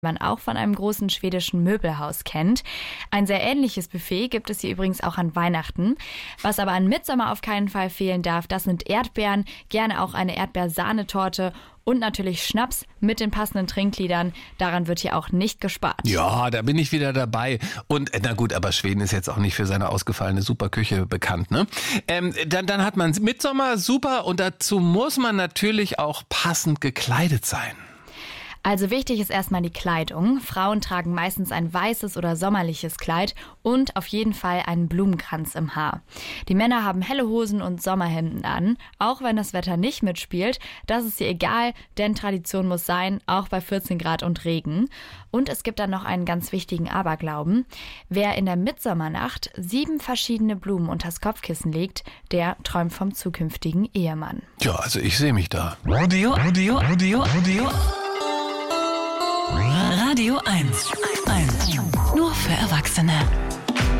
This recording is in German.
man auch von einem großen schwedischen Möbelhaus kennt. Ein sehr ähnliches Buffet gibt es hier übrigens auch an Weihnachten. Was aber an Mittsommer auf keinen Fall fehlen darf, das sind Erdbeeren, gerne auch eine Erdbeersahnetorte und natürlich Schnaps mit den passenden Trinkliedern. Daran wird hier auch nicht gespart. Ja, da bin ich wieder dabei. Und na gut, aber Schweden ist jetzt auch nicht für seine ausgefallene Superküche bekannt, ne? Dann hat man Mittsommer, super, und dazu muss man natürlich auch passend gekleidet sein. Also wichtig ist erstmal die Kleidung. Frauen tragen meistens ein weißes oder sommerliches Kleid und auf jeden Fall einen Blumenkranz im Haar. Die Männer haben helle Hosen und Sommerhemden an, auch wenn das Wetter nicht mitspielt. Das ist hier egal, denn Tradition muss sein, auch bei 14 Grad und Regen. Und es gibt dann noch einen ganz wichtigen Aberglauben. Wer in der Mittsommernacht 7 verschiedene Blumen unters Kopfkissen legt, der träumt vom zukünftigen Ehemann. Ja, also ich sehe mich da. Radio 1. Nur für Erwachsene.